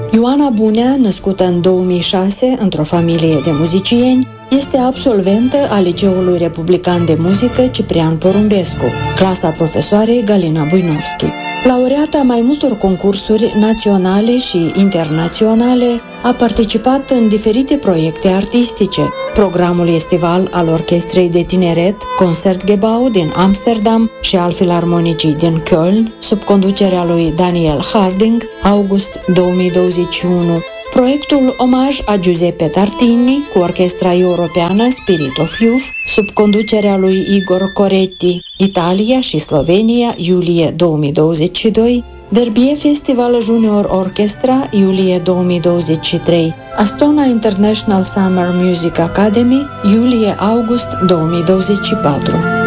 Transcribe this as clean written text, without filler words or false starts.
Ioana Bunea, născută în 2006 într-o familie de muzicieni, este absolventă a Liceului Republican de Muzică Ciprian Porumbescu, clasa profesoarei Galina Buinovski. Laureată a mai multor concursuri naționale și internaționale, a participat în diferite proiecte artistice, programul estival al Orchestrei de Tineret Concertgebouw din Amsterdam și al Filarmonicii din Köln, sub conducerea lui Daniel Harding, august 2021, proiectul Omaj a Giuseppe Tartini cu Orchestra Europeană Spirit of Youth, sub conducerea lui Igor Coretti, Italia și Slovenia, iulie 2022, Verbier Festival Junior Orchestra, iulie 2023, Astona International Summer Music Academy, iulie-august 2024.